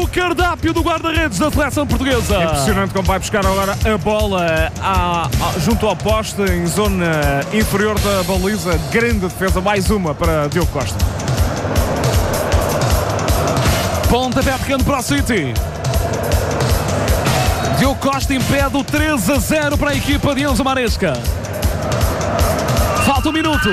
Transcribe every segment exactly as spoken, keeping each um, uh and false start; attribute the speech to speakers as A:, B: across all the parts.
A: cardápio do guarda-redes da seleção portuguesa.
B: Impressionante como vai buscar agora a bola à, à, junto ao poste, em zona inferior da baliza. Grande defesa, mais uma para Diogo Costa.
A: Pontapé de canto para o City. Diogo Costa impede o três a zero para a equipa de Enzo Maresca. Falta um minuto.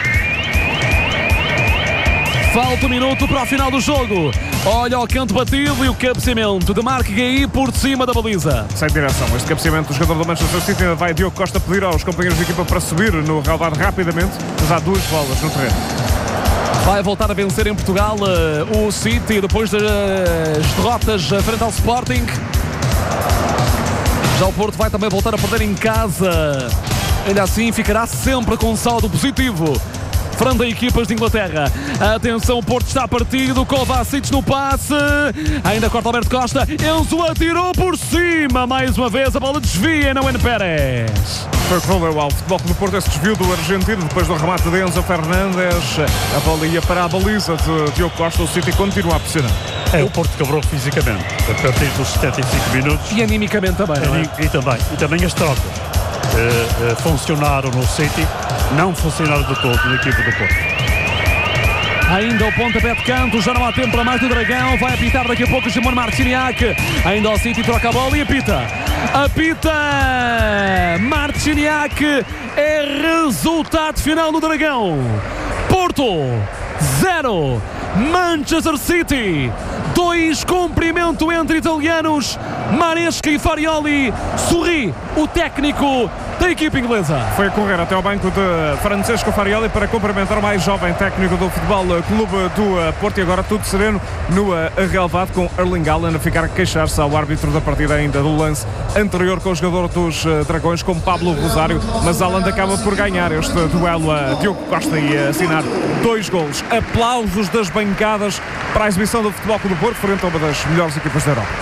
A: Falta um minuto para o final do jogo. Olha o canto batido e o cabeceamento de Marc Guéhi por cima da baliza.
B: Sem direção. Este cabeceamento do jogador do Manchester City ainda vai Diogo Costa pedir aos companheiros de equipa para subir no relvado rapidamente, mas há duas bolas no terreno.
A: Vai voltar a vencer em Portugal uh, o City depois das uh, derrotas uh, frente ao Sporting. Já o Porto vai também voltar a perder em casa. Ainda assim ficará sempre com saldo positivo frente a equipas de Inglaterra. Atenção, o Porto está partido. Kovacic no passe. Ainda corta Alberto Costa. Enzo atirou por cima. Mais uma vez a bola desvia na N Pérez.
B: Foi o que valeu ao Futebol Clube do Porto esse desvio do argentino depois do remate de Enzo Fernandes. A bola ia para a baliza de Diogo Costa. O City continua a pressionar.
C: É, o Porto quebrou fisicamente a partir dos setenta e cinco minutos.
A: E animicamente também, não é?
C: E, e, também, e também as trocas uh, uh, funcionaram no City, não funcionaram de todo na equipe do Porto.
A: Ainda o pontapé de canto, já não há tempo para mais do Dragão. Vai apitar daqui a pouco Simone Marciniak. Ainda o City troca a bola e apita. Apita Marciniak. É resultado final do Dragão. Porto zero, Manchester City dois. Cumprimento entre italianos. Maresca e Farioli. Sorri o técnico da equipe inglesa.
B: Foi a correr até ao banco de Francesco Farioli para cumprimentar o mais jovem técnico do Futebol Clube do Porto. E agora tudo sereno no relvado, com Erling Haaland a ficar a queixar-se ao árbitro da partida ainda do lance anterior com o jogador dos Dragões, com Pablo Rosário. Mas Haaland acaba por ganhar este duelo a Diogo Costa e a assinar dois golos. Aplausos das bancadas para a exibição do Futebol Clube do Porto frente a uma das melhores equipas da Europa.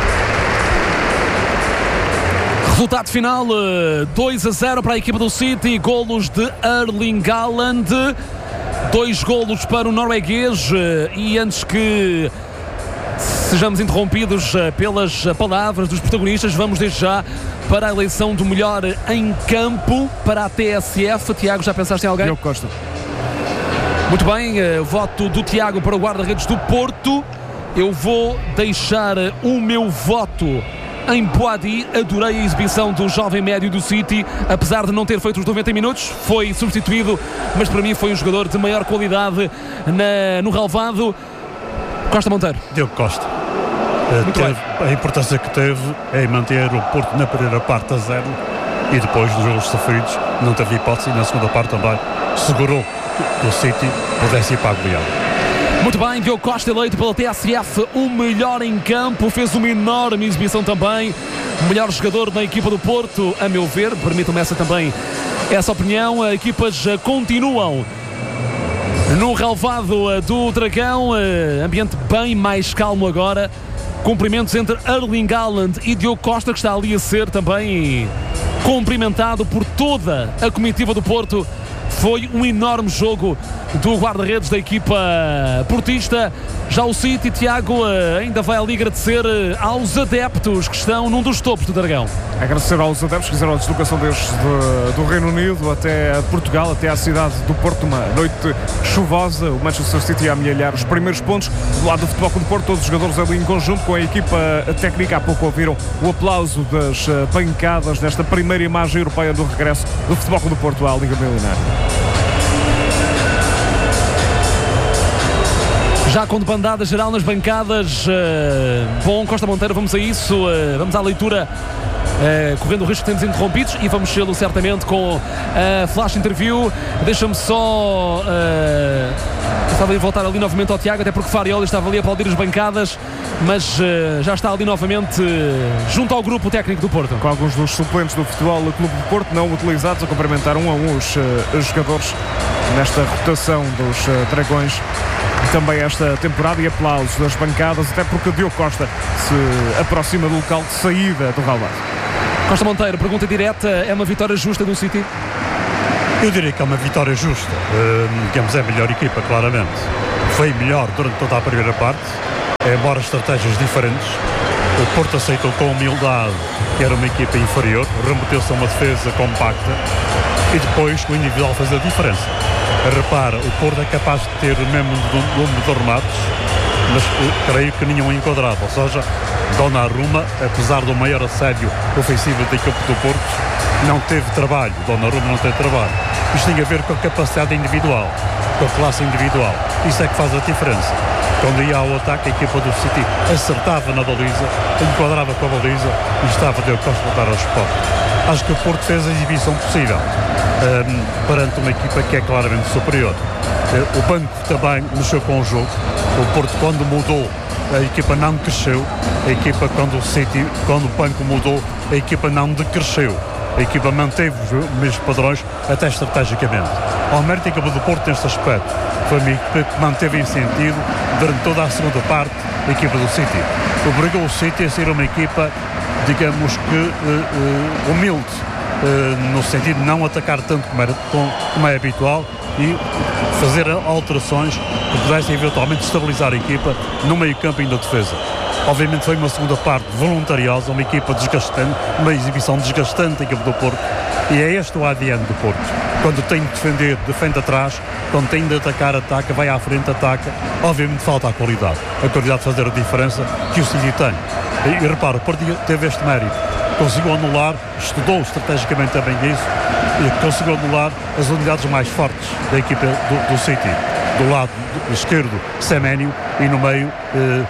A: Resultado final, dois a zero para a equipa do City, golos de Erling Haaland, dois golos para o norueguês. E antes que sejamos interrompidos pelas palavras dos protagonistas, vamos desde já para a eleição do melhor em campo para a T S F. Tiago, já pensaste em alguém?
B: Diogo Costa.
A: Muito bem, voto do Tiago para o guarda-redes do Porto. Eu vou deixar o meu voto em Boadi. Adorei a exibição do jovem médio do City, apesar de não ter feito os noventa minutos, foi substituído, mas para mim foi um jogador de maior qualidade na, no relvado. Costa Monteiro.
C: Diogo Costa. Uh, teve, a importância que teve é manter o Porto na primeira parte a zero e depois dos golos sofridos não teve hipótese, e na segunda parte também segurou que o City pudesse ir para a goleada.
A: Muito bem, Diogo Costa eleito pela T S F o melhor em campo, fez uma enorme exibição também, o melhor jogador na equipa do Porto, a meu ver, permitam-me essa também, essa opinião. As equipas continuam no relvado do Dragão, ambiente bem mais calmo agora, cumprimentos entre Erling Haaland e Diogo Costa, que está ali a ser também cumprimentado por toda a comitiva do Porto. Foi um enorme jogo do guarda-redes da equipa portista. Já o City, Tiago, ainda vai ali agradecer aos adeptos que estão num dos topos do Dragão.
B: Agradecer aos adeptos que fizeram a deslocação desde de, do Reino Unido até Portugal, até à cidade do Porto, uma noite chuvosa. O Manchester City a amealhar os primeiros pontos do lado do Futebol Clube do Porto, todos os jogadores ali em conjunto com a equipa técnica. Há pouco ouviram o aplauso das bancadas nesta primeira imagem europeia do regresso do Futebol Clube do Porto à Liga Milionária.
A: Já com bandada geral nas bancadas. Uh, bom, Costa Monteiro, vamos a isso. Uh, vamos à leitura, uh, correndo o risco de sermos interrompidos, e vamos sê-lo certamente com a uh, flash interview. Deixa-me só... Uh, estava a voltar ali novamente ao Tiago, até porque Farioli estava ali a aplaudir as bancadas, mas uh, já está ali novamente uh, junto ao grupo técnico do Porto.
B: Com alguns dos suplentes do Futebol Clube do Porto não utilizados, a cumprimentar um a um os, uh, os jogadores nesta rotação dos uh, Dragões. Também esta temporada, e aplausos das bancadas, até porque o Diogo Costa se aproxima do local de saída do relvado.
A: Costa Monteiro, pergunta direta, é uma vitória justa do City?
C: Eu diria que é uma vitória justa. Uh, digamos, é a melhor equipa, claramente. Foi melhor durante toda a primeira parte. embora estratégias diferentes. O Porto aceitou com humildade que era uma equipa inferior, remeteu-se a uma defesa compacta e depois o individual fez a diferença. Repara, o Porto é capaz de ter o mesmo número de remates, mas uh, creio que nenhum enquadrado. Ou seja, Donnarumma, apesar do maior assédio ofensivo da equipe do Porto, não teve trabalho. Donnarumma não teve trabalho. Isto tem a ver com a capacidade individual, com a classe individual. Isso é que faz a diferença. Quando ia ao ataque, a equipa do City acertava na baliza, enquadrava com a baliza e estava de Costa a dar a resposta. Acho que o Porto fez a exibição possível um, perante uma equipa que é claramente superior. Uh, o banco também mexeu com o jogo. O Porto, quando mudou, a equipa não cresceu. A equipa, quando o City, quando o banco mudou, a equipa não decresceu. A equipa manteve os mesmos padrões, até estrategicamente. Ao mérito da equipa do Porto neste aspecto, foi uma equipa que manteve em sentido durante toda a segunda parte a equipa do City. Obrigou o City a ser uma equipa, digamos que uh, uh, humilde, uh, no sentido de não atacar tanto como, era, como é habitual e fazer alterações que pudessem eventualmente estabilizar a equipa no meio campo e na defesa. Obviamente foi uma segunda parte voluntariosa, uma equipa desgastante, uma exibição desgastante da equipa do Porto, e é este o A D N do Porto. Quando tem de defender, defende atrás, quando tem de atacar, ataca, vai à frente, ataca. Obviamente falta a qualidade, a qualidade de fazer a diferença que o City tem. E, e repara, o Porto teve este mérito, conseguiu anular, estudou estrategicamente também isso, e conseguiu anular as unidades mais fortes da equipa do, do City. Do lado esquerdo, Semenyo, e no meio eh,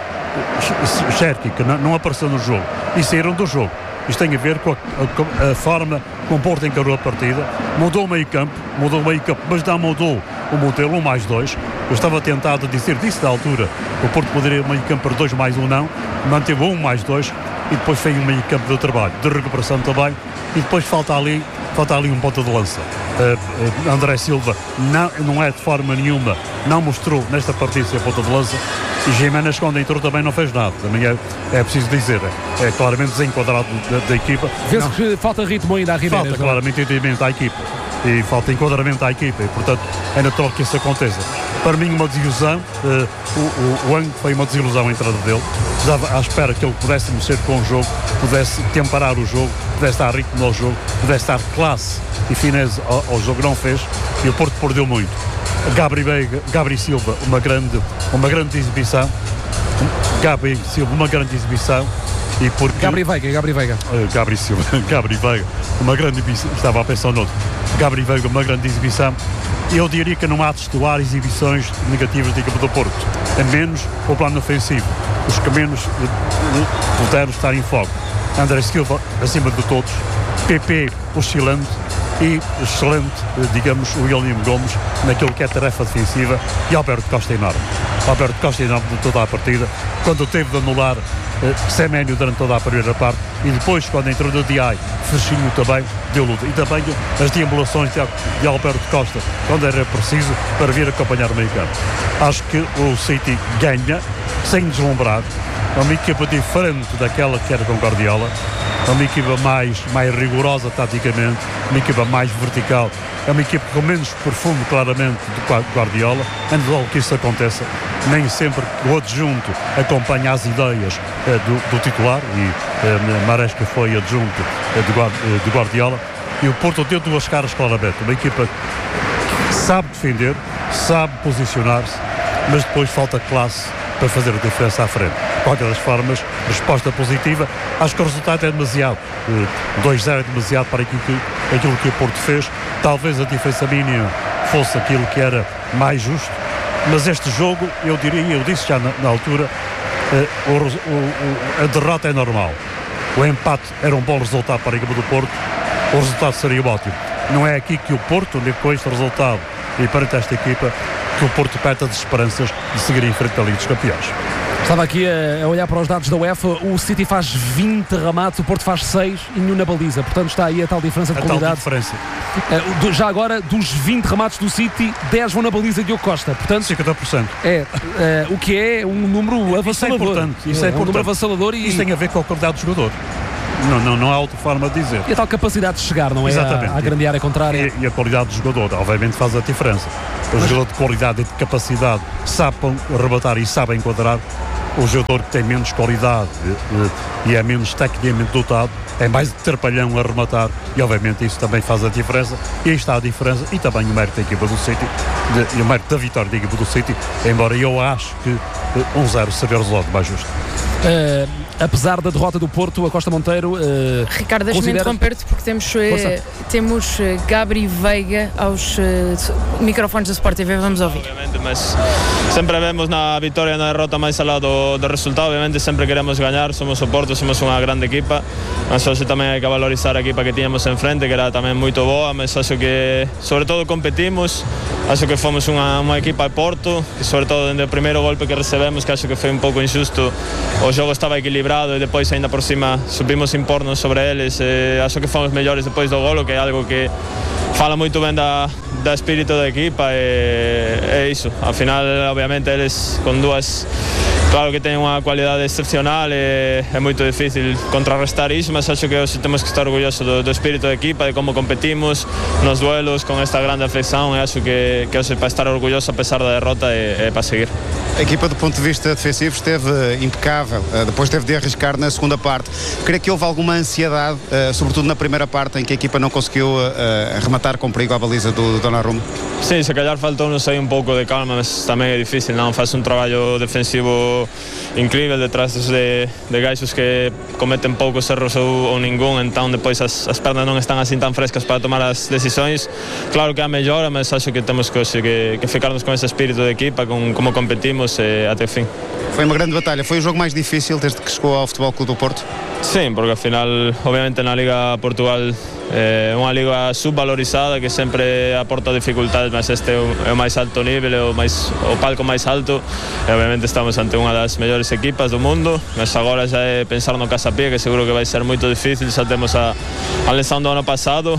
C: Cherki, que não, não apareceu no jogo, e saíram do jogo. Isto tem a ver com a, a, a forma como o Porto encarou a partida. Mudou o meio campo, mudou o meio campo, mas não mudou o modelo um mais dois. Eu estava tentado a dizer disso da altura, o Porto poderia o meio campo para dois mais um não, manteve um mais dois e depois fez um meio campo de trabalho, de recuperação também, e depois falta ali, falta ali um ponta de lança. Uh, uh, André Silva não, não é de forma nenhuma, não mostrou nesta partida ser ponta de lança. E Giménez, quando entrou, também não fez nada. Também é, é preciso dizer, é, é claramente desenquadrado da, da equipa.
A: Vê-se que falta ritmo ainda à Giménez.
C: Falta claramente entendimento à equipa. E falta enquadramento à equipa. E, portanto, é natural que isso aconteça. Para mim, uma desilusão. Uh, o, o, o Ang foi uma desilusão a entrada dele. Estava à espera que ele pudesse mexer com o jogo, pudesse temperar o jogo, pudesse dar ritmo ao jogo, pudesse dar classe e finesse ao, ao jogo. Não fez. E o Porto perdeu muito. Gabri, Veiga, Gabri Silva, uma grande, uma grande exibição. Gabri Silva, uma grande exibição. E porque...
A: Gabri Veiga, Gabri Veiga.
C: Uh, Gabri Silva, Gabri Veiga, uma grande exibição. Estava a pensar noutro. Gabri Veiga, uma grande exibição. Eu diria que não há de estuar exibições negativas da equipa do Porto. A menos o plano ofensivo. Os que menos uh, puderam estar em foco. André Silva, acima de todos. P P, oscilante. E excelente, digamos, o William Gomes naquilo que é tarefa defensiva, e Alberto Costa enorme. Alberto Costa enorme de toda a partida, quando teve de anular eh, Semenyo durante toda a primeira parte, e depois quando entrou no D I, Fechinho também deu luta. E também as deambulações de, de Alberto Costa, quando era preciso, para vir acompanhar o meio campo. Acho que o City ganha, sem deslumbrar. É uma equipa diferente daquela que era com Guardiola. É uma equipa mais, mais rigorosa taticamente, uma equipa mais vertical, é uma equipa com menos profundo claramente do Guardiola. Antes de que isso aconteça, nem sempre o adjunto acompanha as ideias eh, do, do titular, e eh, Maresca foi adjunto eh, de, Guard, eh, de Guardiola, e o Porto deu duas caras claramente, uma equipa que sabe defender, sabe posicionar-se, mas depois falta classe para fazer a diferença à frente. De qualquer das formas, resposta positiva. Acho que o resultado é demasiado. dois a zero é demasiado para aquilo que, aquilo que o Porto fez. Talvez a diferença mínima fosse aquilo que era mais justo, mas este jogo, eu diria, eu disse já na, na altura, eh, o, o, o, a derrota é normal. O empate era um bom resultado para a equipa do Porto, o resultado seria ótimo. Não é aqui que o Porto, com este resultado e perante esta equipa, que o Porto perde as esperanças de seguir em frente à Liga dos Campeões.
A: Estava aqui a, a olhar para os dados da UEFA. O City faz vinte remates, o Porto faz seis e nenhum na baliza. Portanto, está aí a tal diferença de
C: a
A: qualidade.
C: Tal diferença.
A: Uh, do, já agora, dos vinte remates do City, dez vão na baliza de Diogo Costa. Portanto,
C: cinquenta por cento.
A: É, uh, o que é um número avassalador.
C: Isso é importante. Isso é, é importante.
A: Um número avassalador e...
C: Isso tem a ver com a qualidade do jogador. Não, não, não há outra forma de dizer.
A: E a tal capacidade de chegar, não é?
C: Exatamente.
A: À, à grande área contrária.
C: E, e a qualidade do jogador, obviamente, faz a diferença. O Mas... jogador de qualidade e de capacidade sabe arrebatar e sabe enquadrar. o jogador que tem menos qualidade e é menos tecnicamente dotado é mais trapalhão a rematar, e obviamente isso também faz a diferença, e aí está a diferença, e também o mérito da equipa do City, de, e o mérito da vitória da equipa do City, embora eu acho que um zero seria o resultado mais justo.
A: Uh, apesar da derrota do Porto, a Costa Monteiro... Uh,
D: Ricardo, deixa-me
A: considera...
D: interromper-te porque temos, uh, temos uh, Gabri Veiga aos uh, microfones da Sport T V, vamos ouvir.
E: Obviamente, mas sempre vemos na vitória e na derrota mais ao lado do, do resultado, obviamente sempre queremos ganhar, somos o Porto, somos uma grande equipa, mas hoje também hay que valorizar a equipa que tínhamos en frente, que era também muito boa, mas acho que sobre todo competimos, acho que fomos uma, uma equipa de Porto, e sobre todo desde o primeiro golpe que recebemos, que acho que foi um pouco injusto, o jogo estava equilibrado e depois ainda por cima supimos impornos sobre eles, e acho que fomos melhores depois do golo, que é algo que fala muito bem da, da espírito da equipa, e é isso, afinal obviamente eles com duas, claro que têm uma qualidade excepcional, e é muito difícil contrarrestar isso, mas acho que hoje temos que estar orgulhosos do, do espírito da equipa, de como competimos nos duelos com esta grande afeição, e acho que, que hoje para estar orgulhoso apesar da derrota é, é para seguir.
F: A equipa do ponto de vista defensivo esteve impecável, depois teve de arriscar na segunda parte. Creio que houve alguma ansiedade, sobretudo na primeira parte, em que a equipa não conseguiu rematar com perigo a baliza do Donnarumma?
E: Sim, se calhar faltou, não sei, um pouco de calma, mas também é difícil, não? Faz um trabalho defensivo incrível detrás de, de gajos que cometem poucos erros ou, ou nenhum, então depois as, as pernas não estão assim tão frescas para tomar as decisões. Claro que há melhora, mas acho que temos que, que, que ficarmos com esse espírito de equipa, com como competimos eh, até o fim.
F: Foi uma grande batalha, foi o jogo mais difícil desde que chegou ao Futebol Clube do Porto?
E: Sim, porque afinal, obviamente na Liga Portugal é uma liga subvalorizada que sempre aporta dificuldades, mas este é o, é o mais alto nível, é o, mais, o palco mais alto, e obviamente estamos ante uma das melhores equipas do mundo, mas agora já é pensar no Casa Pia, que seguro que vai ser muito difícil, já temos a, a lesão do ano passado.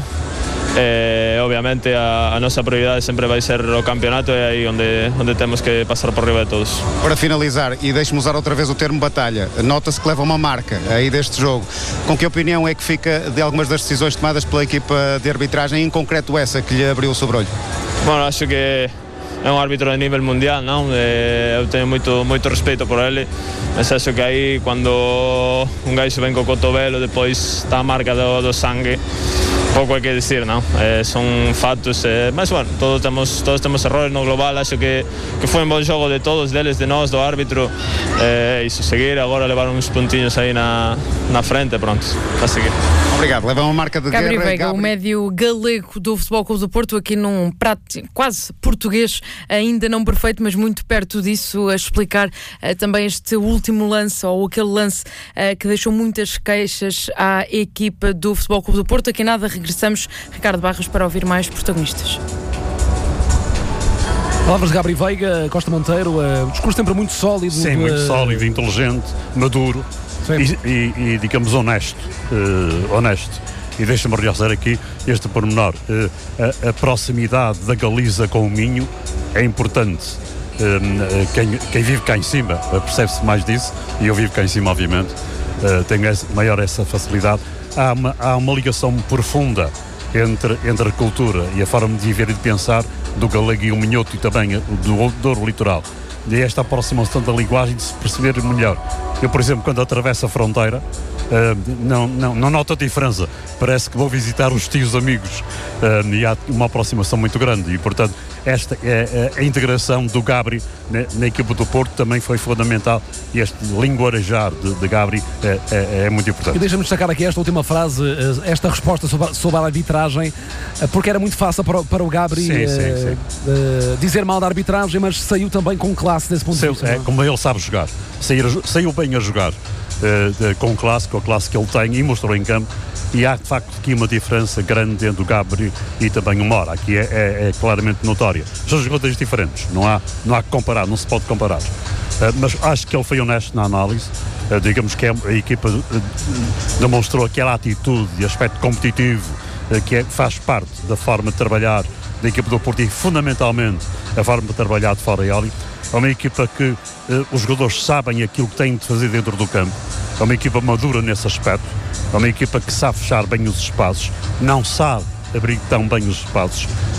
E: Eh, obviamente a, a nossa prioridade sempre vai ser o campeonato, e é aí onde, onde temos que passar por riba de todos.
F: Para finalizar, e deixe-me usar outra vez o termo batalha, nota-se que leva uma marca aí deste jogo. Com que opinião é que fica de algumas das decisões tomadas pela equipa de arbitragem, em concreto essa que lhe abriu o sobrolho?
E: Bom, acho que é um árbitro de nível mundial, não? Eu tenho muito, muito respeito por ele, mas acho que aí quando um gajo vem com o cotovelo, depois está a marca do, do sangue, pouco hay que decir, ¿no? Eh, son fatos, eh, mas bueno, todos temos, todos temos errores no global, acho que, que foi um bom jogo de todos, deles, de nós, do árbitro, eh, isso, seguir, agora levar uns pontinhos aí na, na frente, pronto, a seguir.
F: Obrigado, leva uma marca de
D: Gabri
F: guerra.
D: Veiga,
F: Gabri.
D: o médio galego do Futebol Clube do Porto, aqui num prato quase português, ainda não perfeito, mas muito perto disso, a explicar uh, também este último lance, ou aquele lance uh, que deixou muitas queixas à equipa do Futebol Clube do Porto. Aqui nada, regressamos, Ricardo Barros, para ouvir mais protagonistas.
A: Palavras de Gabri Veiga, Costa Monteiro, uh, um discurso sempre muito sólido.
C: Sim, muito
A: uh...
C: sólido, inteligente, maduro e, e, e, digamos, honesto. Uh, honesto. E deixa-me realçar aqui este pormenor. Uh, a, a proximidade da Galiza com o Minho é importante. Uh, quem, quem vive cá em cima uh, percebe-se mais disso, e eu vivo cá em cima, obviamente, uh, tenho essa, maior essa facilidade. Há uma, há uma ligação profunda entre, entre a cultura e a forma de viver e de pensar do galego e o minhoto, e também do Douro Litoral. E esta aproximação da linguagem, de se perceber melhor. Eu, por exemplo, quando atravesso a fronteira, uh, não, não, não noto a diferença. Parece que vou visitar os tios amigos, uh, e há uma aproximação muito grande. E, portanto, esta é, é a integração do Gabri na, na equipa do Porto também foi fundamental, e este linguajar de, de Gabri é, é, é muito importante.
A: E deixa-me destacar aqui esta última frase, esta resposta sobre a, sobre a arbitragem, porque era muito fácil para, para o Gabri
C: sim,
A: uh,
C: sim, sim.
A: Uh, dizer mal da arbitragem, mas saiu também com classe desse ponto
C: Saiu,
A: de vista.
C: é, como ele sabe jogar, Sair, saiu bem a jogar, uh, de, com classe, com a classe que ele tem, e mostrou em campo. E há de facto aqui uma diferença grande entre o Gabri e também o Mora. Aqui é, é, é claramente notória. São jogadores diferentes, não há, não há que comparar, não se pode comparar. Uh, mas acho que ele foi honesto na análise. Uh, digamos que a equipa uh, demonstrou aquela atitude e aspecto competitivo uh, que é, faz parte da forma de trabalhar da equipa do Porto, e fundamentalmente a forma de trabalhar de Farioli. É uma equipa que uh, os jogadores sabem aquilo que têm de fazer dentro do campo. É uma equipa madura nesse aspecto. É uma equipa que sabe fechar bem os espaços, não sabe abrir tão bem os espaços,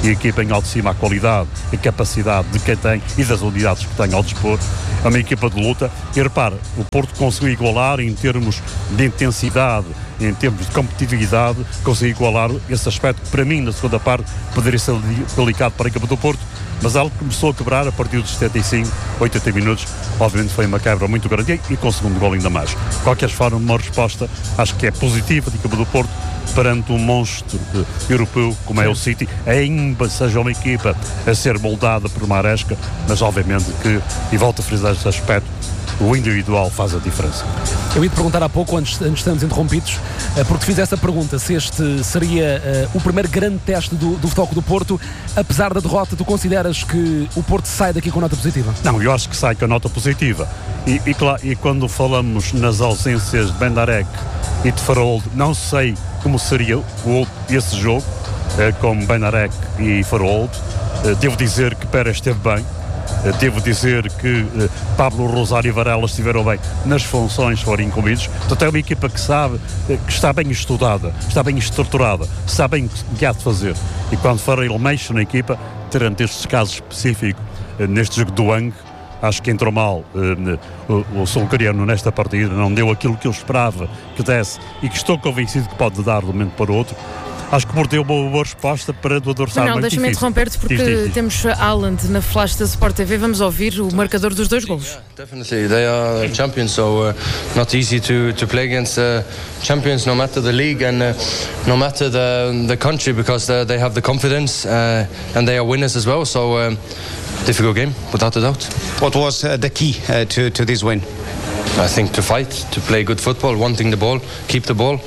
C: e a equipa em alto de cima, a qualidade e capacidade de quem tem e das unidades que tem ao dispor, é uma equipa de luta. E repara, o Porto conseguiu igualar em termos de intensidade, em termos de competitividade, conseguiu igualar esse aspecto que para mim na segunda parte poderia ser delicado para a equipa do Porto, mas ela começou a quebrar a partir dos setenta e cinco, oitenta minutos. Obviamente foi uma quebra muito grande e, e com o segundo gol ainda mais. De qualquer forma, uma resposta acho que é positiva da equipa do Porto perante um monstro uh, europeu como é o City, ainda seja uma equipa a ser moldada por Maresca, mas obviamente que, e volto a frisar este aspecto, o individual faz a diferença.
A: Eu ia te perguntar há pouco, antes, antes de estarmos interrompidos, porque te fiz essa pergunta, se este seria uh, o primeiro grande teste do, do Futebol Clube do Porto. Apesar da derrota, tu consideras que o Porto sai daqui com nota positiva?
C: Não, eu acho que sai com nota positiva. E, e, claro, e quando falamos nas ausências de Bendarek e de Faroldo, não sei como seria o, esse jogo, uh, com Bendarek e Faroldo. Uh, devo dizer que Pérez esteve bem. Devo dizer que uh, Pablo Rosário e Varela estiveram bem nas funções que foram incumbidos. Portanto, é uma equipa que sabe, uh, que está bem estudada, está bem estruturada, sabe bem o que há de fazer. E quando for ele mexe na equipa, terando estes casos específicos, uh, neste jogo do Ang, acho que entrou mal uh, o, o sul-coreano nesta partida, não deu aquilo que eu esperava que desse e que estou convencido que pode dar de um momento para o outro. Acho que o Porto deu uma boa resposta para do adversário.
D: Não, deixa-me interromper-te porque diz, diz, diz. temos Haaland na flash da Sport T V. Vamos ouvir o marcador dos dois golos.
G: Yeah, definitely, they are champions, so uh, not easy to to play against uh, champions, no matter the league and uh, no matter the the country, because uh, they have the confidence uh, and they are winners as well. So um, difficult game, without a doubt.
F: What was uh, the key uh, to to this win?
G: I think to fight, to play good football, wanting the ball, keep the ball,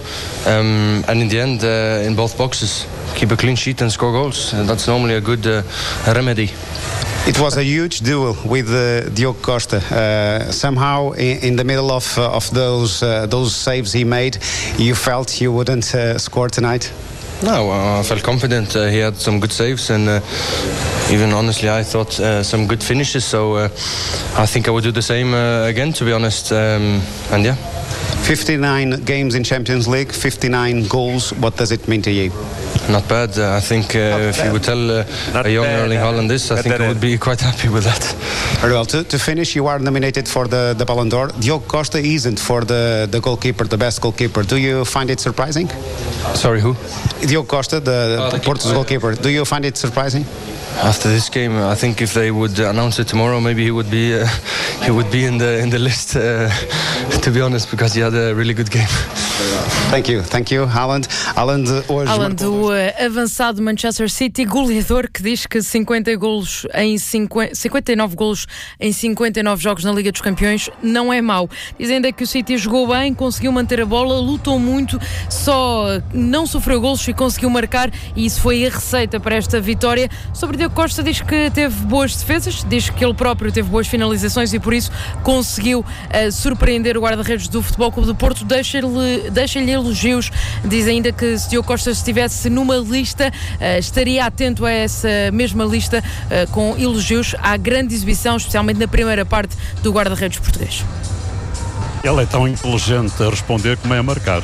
G: um, and in the end, uh, in both boxes, keep a clean sheet and score goals. And that's normally a good uh, remedy.
F: It was a huge duel with uh, Diogo Costa. Uh, somehow, in, in the middle of uh, of those uh, those saves he made, you felt you wouldn't uh, score tonight.
G: No, uh, I felt confident. Uh, he had some good saves, and uh, even honestly, I thought uh, some good finishes. So uh, I think I would do the same uh, again, to be honest. Um, and yeah.
F: fifty-nine games in Champions League, fifty-nine goals. What does it mean to you?
G: Not bad. Uh, I think uh, if you would tell uh, a young Erling Haaland this, I think I would be quite happy with that.
F: Very well. To, to finish, you are nominated for the, the Ballon d'Or. Diogo Costa isn't for the, the goalkeeper, the best goalkeeper. Do you find it surprising?
G: Sorry, who?
F: Diogo Costa, the,
G: oh, the
F: Portu's goalkeeper. Do you find it surprising?
G: After this game, I think if they would announce it tomorrow, maybe he would be uh, he would be in the in the list. Uh, to be honest, because he had a really good game.
F: Thank you, thank you, Haaland. Haaland, hoje
D: Haaland, o uh, avançado Manchester City, goleador, que diz que cinquenta golos em cinquenta, cinquenta e nove golos em cinquenta e nove jogos na Liga dos Campeões não é mau. Diz ainda que o City jogou bem, conseguiu manter a bola, lutou muito, só não sofreu golos e conseguiu marcar, e isso foi a receita para esta vitória. Sobre Diogo Costa, diz que teve boas defesas, diz que ele próprio teve boas finalizações e por isso conseguiu uh, surpreender o guarda-redes do Futebol Clube do Porto. Deixa-lhe, deixa-lhe elogios. Diz ainda que se Diogo Costa estivesse numa lista, uh, estaria atento a essa mesma lista, uh, com elogios à grande exibição, especialmente na primeira parte do guarda-redes português.
C: Ele é tão inteligente a responder como é a marcar.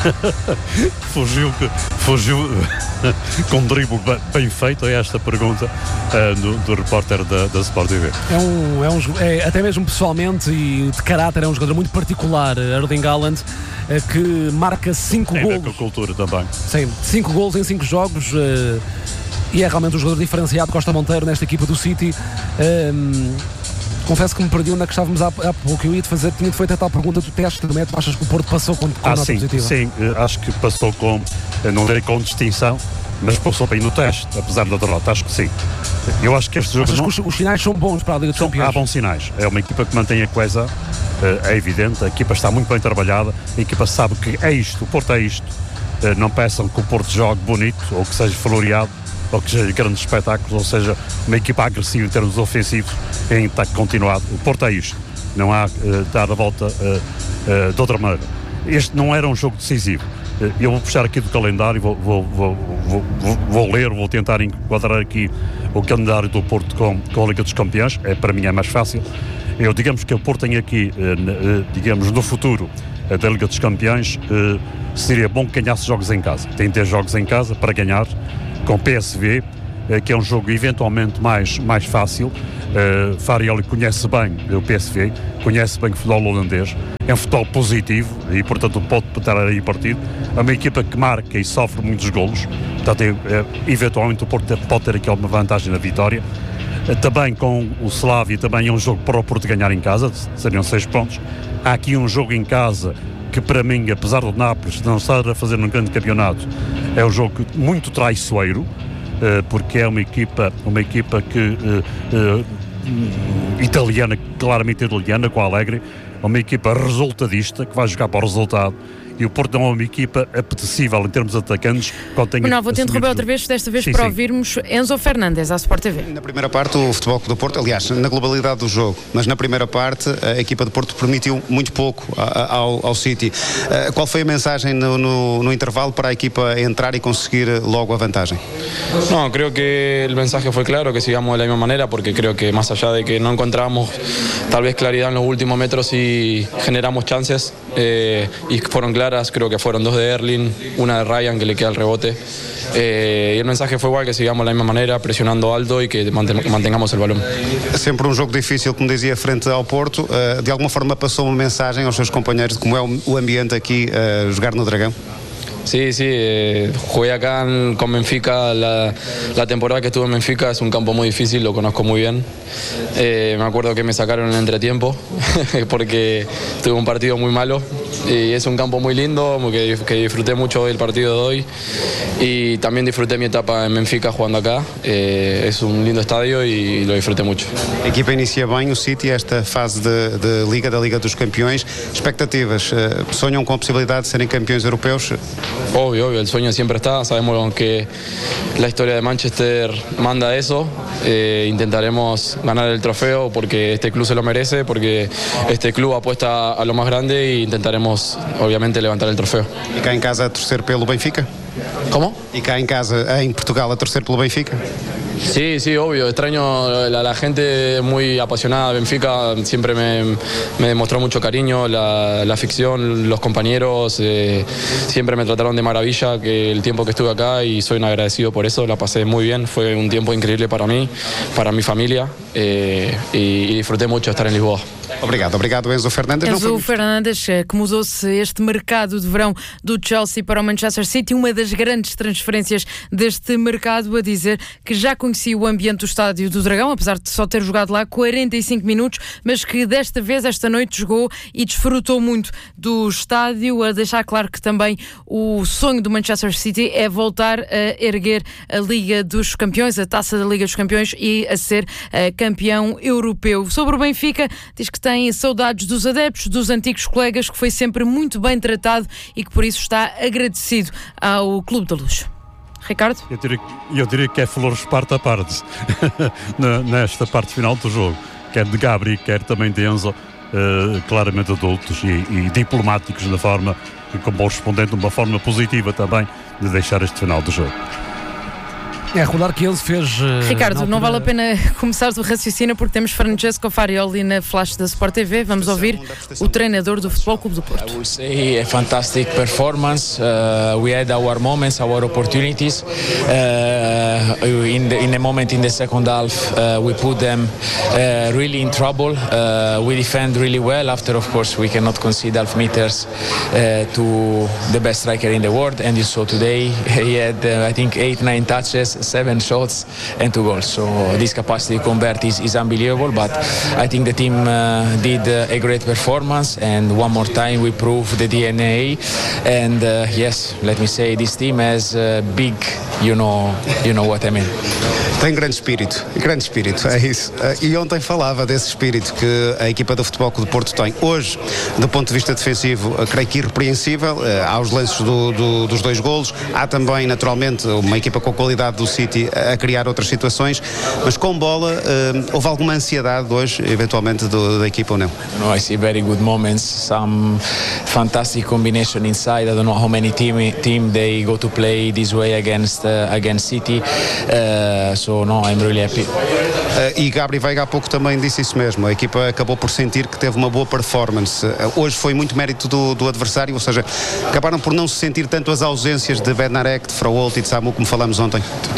C: fugiu fugiu com um drible bem feito a esta pergunta uh, do, do repórter da, da Sport T V.
A: É um, é um, é, até mesmo pessoalmente e de caráter, é um jogador muito particular, Erling Haaland, uh, que marca cinco golos.
C: É da cultura também.
A: Sim, cinco golos em cinco jogos. Uh, e é realmente um jogador diferenciado, Costa Monteiro, nesta equipa do City. Um, Confesso que me perdi onde é que estávamos há, há pouco. Eu ia-te fazer, tinha-te feito a tal pergunta do teste do método. Achas que o Porto passou com, com
C: ah,
A: nota
C: sim,
A: positiva?
C: Sim, acho que passou com, não direi com distinção, mas passou bem no teste, apesar da derrota, acho que sim. Eu acho que este jogo...
A: Achas não... que os, os sinais são bons para a Liga dos Campeões?
C: Há bons sinais. É uma equipa que mantém a coesão, é evidente, a equipa está muito bem trabalhada, a equipa sabe que é isto, o Porto é isto. Não peçam que o Porto jogue bonito, ou que seja floreado, ou que seja grandes espetáculos, ou seja, uma equipa agressiva em termos ofensivos, em ataque continuado. O Porto é isto. Não há uh, dar a volta uh, uh, de outra maneira. Este não era um jogo decisivo. Uh, eu vou puxar aqui do calendário, vou, vou, vou, vou, vou, vou ler, vou tentar enquadrar aqui o calendário do Porto com, com a Liga dos Campeões. É, para mim é mais fácil. Eu, digamos que o Porto tem aqui, uh, uh, digamos, no futuro uh, da Liga dos Campeões, uh, seria bom que ganhasse jogos em casa. Tem de ter jogos em casa para ganhar, com P S V, que é um jogo eventualmente mais, mais fácil. Uh, Farioli conhece bem o P S V, conhece bem o futebol holandês, é um futebol positivo e portanto pode estar aí partido. É uma equipa que marca e sofre muitos golos, portanto é, é, eventualmente o Porto pode ter aqui alguma vantagem na vitória. Uh, também com o Slavia também é um jogo para o Porto ganhar em casa, seriam seis pontos. Há aqui um jogo em casa que para mim, apesar do Nápoles não estar a fazer um grande campeonato, é um jogo muito traiçoeiro, porque é uma equipa, uma equipa que uh, uh, italiana, claramente italiana, com a Allegri, uma equipa resultadista que vai jogar para o resultado. E o Porto não é uma equipa apetecível em termos de atacantes.
D: Não, vou-te interromper outra vez, desta vez sim, para sim. ouvirmos Enzo Fernandes à Sport T V.
F: Na primeira parte o Futebol Clube do Porto, aliás, na globalidade do jogo, mas na primeira parte a equipa do Porto permitiu muito pouco ao, ao City. Qual foi a mensagem no, no, no intervalo para a equipa entrar e conseguir logo a vantagem?
H: No, creo que el mensaje fue claro, que sigamos de la misma manera, porque creo que más allá de que no encontramos tal vez claridad en los últimos metros y generamos chances eh, y fueron claras, creo que fueron dos de Erling, una de Ryan que le queda el rebote. Eh, y el mensaje fue igual, que sigamos de la misma manera, presionando alto y que mantengamos el balón.
F: Sempre um jogo difícil, como dizia, frente ao Porto. Uh, de alguma forma passou uma mensagem aos seus companheiros de como é o ambiente aqui uh, jogar no Dragão?
H: Sí, sí, eh, jugué acá en, con Benfica, la, la temporada que estuve en Benfica es un campo muy difícil, lo conozco muy bien. Eh, me acuerdo que me sacaron en el entretiempo porque tuve un partido muy malo y es un campo muy lindo, que, que disfruté mucho del partido de hoy y también disfruté mi etapa en Benfica jugando acá. Eh, es un lindo estadio y lo disfruté mucho.
F: A equipa inicia bem o City esta fase de, de Liga, da Liga dos Campeões. Expectativas, sonham com a possibilidade de serem campeões europeus?
H: Obvio, obvio, el sueño siempre está, sabemos que la historia de Manchester manda eso, eh, intentaremos ganar el trofeo porque este club se lo merece, porque este club apuesta a lo más grande e intentaremos obviamente levantar el trofeo.
F: E cá em casa a torcer pelo Benfica?
H: ¿Cómo?
F: E cá em casa, em Portugal, a torcer pelo Benfica?
H: Sí, sí, obvio, extraño la, la gente muy apasionada de Benfica, siempre me, me demostró mucho cariño, la, la afición, los compañeros, eh, siempre me trataron de maravilla que el tiempo que estuve acá y soy un agradecido por eso, la pasé muy bien, fue un tiempo increíble para mí, para mi familia eh, y, y disfruté mucho estar en Lisboa.
F: Obrigado, obrigado Enzo Fernandes.
D: Enzo Não foi... Fernandes, que mudou-se este mercado de verão do Chelsea para o Manchester City, uma das grandes transferências deste mercado, a dizer que já conhecia o ambiente do estádio do Dragão, apesar de só ter jogado lá quarenta e cinco minutos, mas que desta vez, esta noite, jogou e desfrutou muito do estádio, a deixar claro que também o sonho do Manchester City é voltar a erguer a Liga dos Campeões, a taça da Liga dos Campeões e a ser uh, campeão europeu. Sobre o Benfica, diz que tem saudades dos adeptos, dos antigos colegas, que foi sempre muito bem tratado e que por isso está agradecido ao Clube da Luz. Ricardo?
C: Eu diria, eu diria que é flores parte a parte nesta parte final do jogo, quer de Gabri, quer também de Enzo, uh, claramente adultos e, e diplomáticos na forma, como correspondente de uma forma positiva também de deixar este final do jogo.
A: É recordar que ele fez... Uh,
D: Ricardo,
A: altura...
D: não vale a pena começar o raciocínio porque temos Francesco Farioli na flash da Sport T V. Vamos ouvir o treinador do Futebol Clube do Porto.
I: I would say a fantastic performance. Uh, we had our moments, our opportunities. Uh, in the in the moment in the second half, uh, we put them uh, really in trouble. Uh, we defend really well. After, of course, we cannot concede half meters uh, to the best striker in the world. And you saw today he had, uh, I think, eight, nine touches, seven shots and two goals. So this capacity to convert is, is unbelievable, but I think the team uh, did uh, a great performance, and one more time we proved the D N A. And uh, yes, let me say, this team has uh, big, you know, you know what I mean.
F: Tem grande espírito, grande espírito, é isso. E ontem falava desse espírito que a equipa do Futebol Clube do Porto tem. Hoje, do ponto de vista defensivo, creio que irrepreensível. Há os lances do, do, dos dois golos, há também, naturalmente, uma equipa com a qualidade do City a criar outras situações, mas com bola, houve alguma ansiedade hoje, eventualmente, do, da equipa ou não?
I: No, I see very good moments, some fantastic combination inside. I don't know how many team, team they go to play this way against, uh, against City. Uh, so So, no, I'm really happy.
F: Uh, e Gabri Veiga há pouco também disse isso mesmo. A equipa acabou por sentir que teve uma boa performance. Uh, hoje foi muito mérito do, do adversário, ou seja, acabaram por não se sentir tanto as ausências de Bednarek, de Fraholt e de Samu, como falamos ontem.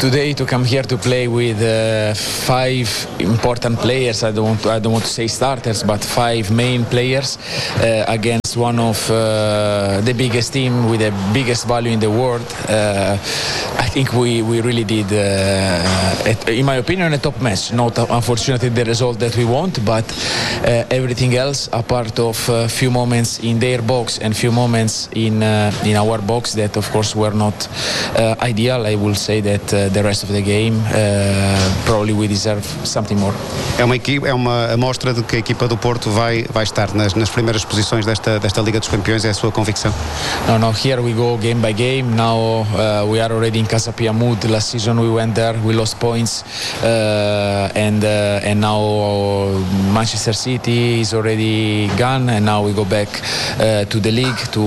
I: today to come here to play with uh, five important players. I don't want to, I don't want to say starters, but five main players uh, against one of uh, the biggest team with the biggest value in the world. Uh, I think we, we really did, uh, a, in my opinion, a top match. Not uh, unfortunately the result that we want, but uh, everything else, a part of a few moments in their box and few moments in uh, in our box that of course were not uh, ideal. I will say that uh, the rest of the game uh, probably we deserve something more.
F: É uma equipe, é uma amostra de que a equipa do Porto vai vai estar nas, nas primeiras posições desta desta Liga dos Campeões. É a sua convicção?
I: No, no. Here we go game by game. Now uh, we are already in Casa Pia mood. Last season we went there, we lost points, uh, and uh, and now Manchester City is already gone, and now we go back uh, to the league, to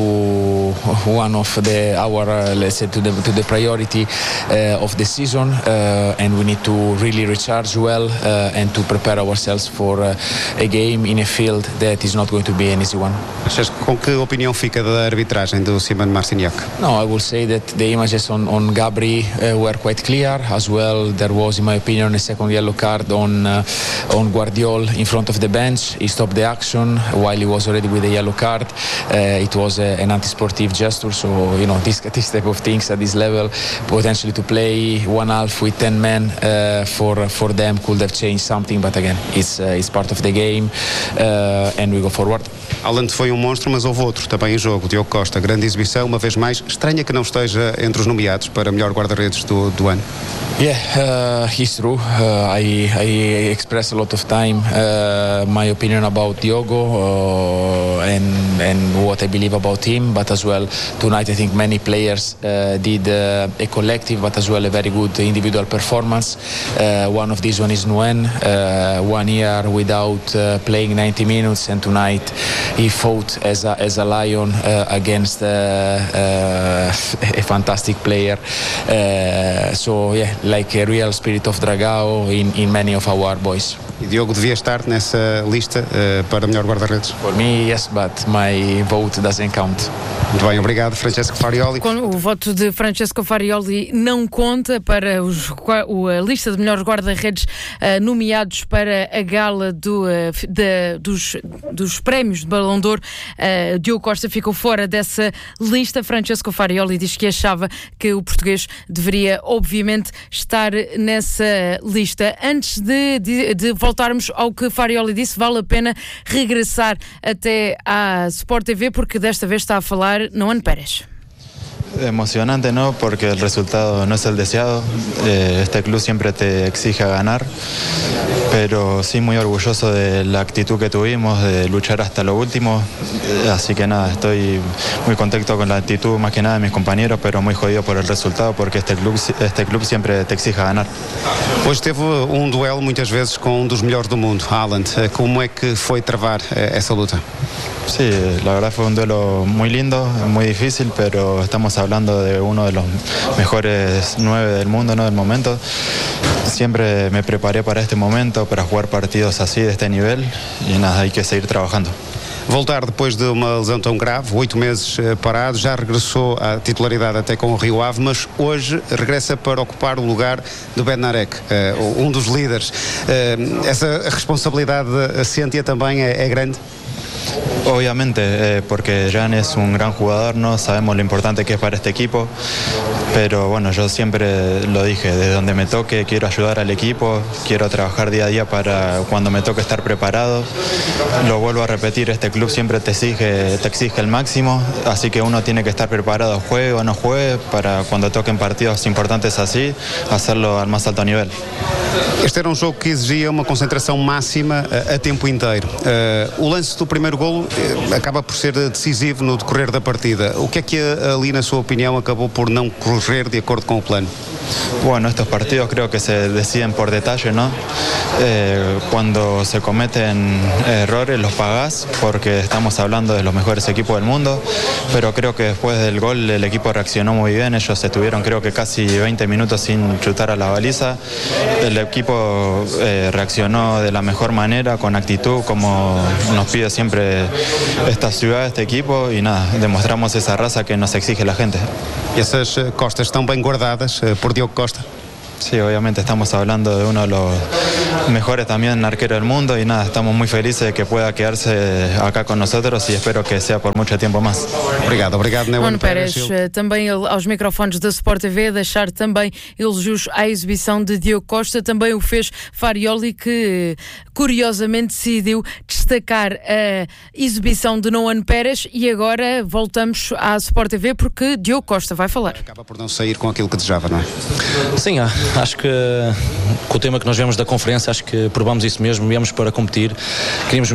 I: one of the our uh, let's say to the to the priority uh, of the season, uh, and we need to really recharge well uh, and to prepare ourselves for uh, a game in a field that is not going to be an easy one.
F: Com que opinião fica da arbitragem do Simon Marciniak?
I: No, I will say that the images on on Gabri uh, were quite clear as well. There was, in my opinion, a second yellow card on uh, on Guardiol in front of the bench. He stopped the action while he was already with a yellow card. Uh, it was a, an anti-sportive gesture, so you know this, this type of things at this level, potentially to play one half with ten men uh, for for them could have changed something, but again, it's uh, it's part of the game uh, and we go forward.
F: Haaland foi um monstro, mas houve outro também em jogo. Diogo Costa, grande exibição, uma vez mais. Estranha que não esteja entre os nomeados para melhor guarda-redes do, do ano.
I: Yeah, uh, he's true. Uh, I, I express a lot of time uh, my opinion about Diogo uh, and and what I believe about him, but as well tonight I think many players uh, did uh, a collective but as well a very good individual performance. Uh, one of these one is Nguyen, uh, one year without uh, playing ninety minutes, and tonight he fought as a, as a lion uh, against uh, uh, a fantastic player. Uh, so yeah, like a real spirit of Dragao in, in many of our boys.
F: E Diogo devia estar nessa lista uh, para melhor guarda-redes?
I: For me, yes, but my vote doesn't count.
F: Muito bem, obrigado, Francesco Farioli.
D: Com o voto de Francesco Farioli não conta para os, a lista de melhores guarda-redes uh, nomeados para a gala do, uh, de, dos, dos prémios de Ballon d'Or. Uh, Diogo Costa ficou fora dessa lista. Francesco Farioli diz que achava que o português deveria, obviamente, estar nessa lista. Antes de, de, de voltarmos ao que Farioli disse, vale a pena regressar até à Sport T V, porque desta vez está a falar Noan Pérez.
J: Emocionante, ¿no? Porque el resultado no es el deseado. Eh, este club siempre te exige ganar, pero sí muy orgulloso de la actitud que tuvimos, de luchar hasta lo último. Eh, así que nada, estoy muy contento con la actitud más que nada de mis compañeros, pero muy jodido por el resultado, porque este club, este club siempre te exige ganar.
F: Hoje teve um duelo muitas vezes com um dos melhores do mundo, Haaland. Como é que foi travar essa luta?
J: Sí, la verdad fue un duelo muy lindo, muy difícil, pero estamos hablando de uno de los mejores nueve del mundo, ¿no? Del momento. Siempre me preparé para este momento, para jugar partidos así de este nivel, y nada, hay que seguir trabajando.
F: Voltar depois de uma lesão tão grave, oito meses parado, já regressou à titularidade até com o Rio Ave, mas hoje regressa para ocupar o lugar do Bednarek, um dos líderes. Essa responsabilidade sente-a também é, é grande?
J: Obviamente, eh, porque Jan es un gran jugador, ¿no? Sabemos lo importante que es para este equipo, pero bueno, yo siempre lo dije, desde donde me toque quiero ayudar al equipo, quiero trabajar día a día para cuando me toque estar preparado. Lo vuelvo a repetir, este club siempre te exige, te exige el máximo, así que uno tiene que estar preparado, juegue o no juegue, para cuando toquen partidos importantes así, hacerlo al más alto nivel.
F: Este era um jogo que exigia uma concentração máxima a, a tempo inteiro. Uh, o lance do primeiro golo uh, acaba por ser decisivo no decorrer da partida. O que é que ali, na sua opinião, acabou por não correr de acordo com o plano?
J: Bueno, estos partidos creo que se deciden por detalle, ¿no? Eh, cuando se cometen errores los pagás, porque estamos hablando de los mejores equipos del mundo, pero creo que después del gol el equipo reaccionó muy bien. Ellos estuvieron creo que casi veinte minutos sin chutar a la baliza. El equipo eh, reaccionó de la mejor manera, con actitud, como nos pide siempre esta ciudad, este equipo, y nada, demostramos esa raza que nos exige la gente.
F: E essas costas estão bem guardadas por Diogo Costa?
J: Sí, obviamente estamos hablando de uno de los mejores también arqueros del mundo y nada, estamos muy felices de que pueda quedarse acá con nosotros y espero que sea por mucho tiempo más.
F: Obrigado, obrigado,
D: Nuno Pérez, também aos microfones da Sport T V, deixar também elogios à exibição de Diogo Costa, também o fez Farioli, que curiosamente decidiu destacar a exibição de Nuno Pérez. E agora voltamos à Sport T V porque Diogo Costa vai falar.
F: Acaba por não sair com aquilo que desejava, não é?
K: Sim, acho que com o tema que nós vemos da conferência, acho que provamos isso mesmo, viemos para competir, queríamos